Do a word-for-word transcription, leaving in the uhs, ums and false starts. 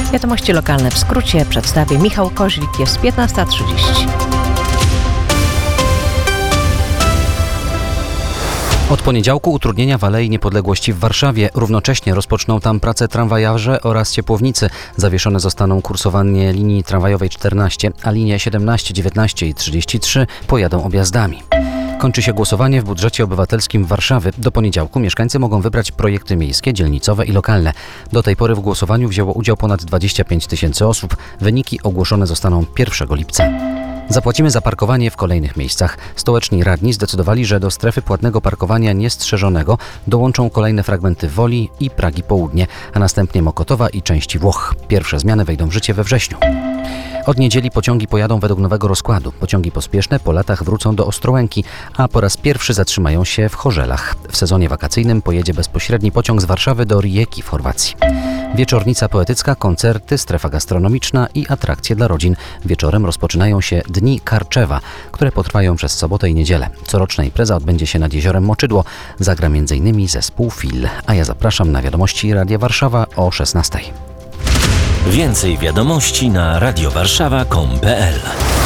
Wiadomości lokalne w skrócie przedstawię Michał Koźlik, jest piętnasta trzydzieści. Od poniedziałku utrudnienia w Alei Niepodległości w Warszawie. Równocześnie rozpoczną tam pracę tramwajarze oraz ciepłownicy. Zawieszone zostaną kursowanie linii tramwajowej czternaście, a linie siedemnaście, dziewiętnaście i trzydzieści trzy pojadą objazdami. Kończy się głosowanie w budżecie obywatelskim Warszawy. Do poniedziałku mieszkańcy mogą wybrać projekty miejskie, dzielnicowe i lokalne. Do tej pory w głosowaniu wzięło udział ponad dwadzieścia pięć tysięcy osób. Wyniki ogłoszone zostaną pierwszego lipca. Zapłacimy za parkowanie w kolejnych miejscach. Stołeczni radni zdecydowali, że do strefy płatnego parkowania niestrzeżonego dołączą kolejne fragmenty Woli i Pragi Południe, a następnie Mokotowa i części Włoch. Pierwsze zmiany wejdą w życie we wrześniu. Od niedzieli pociągi pojadą według nowego rozkładu. Pociągi pospieszne po latach wrócą do Ostrołęki, a po raz pierwszy zatrzymają się w Chorzelach. W sezonie wakacyjnym pojedzie bezpośredni pociąg z Warszawy do Rijeki w Chorwacji. Wieczornica poetycka, koncerty, strefa gastronomiczna i atrakcje dla rodzin. Wieczorem rozpoczynają się Dni Karczewa, które potrwają przez sobotę i niedzielę. Coroczna impreza odbędzie się nad jeziorem Moczydło. Zagra m.in. zespół Fil. A ja zapraszam na wiadomości Radia Warszawa o szesnastej. Więcej wiadomości na radiowarszawa kropka com kropka pe el.